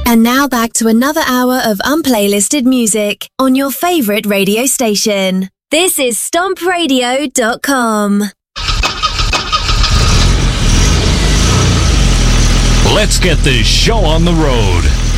And now back to another hour of unplaylisted music on your favorite radio station. This is StompRadio.com. Let's get this show on the road.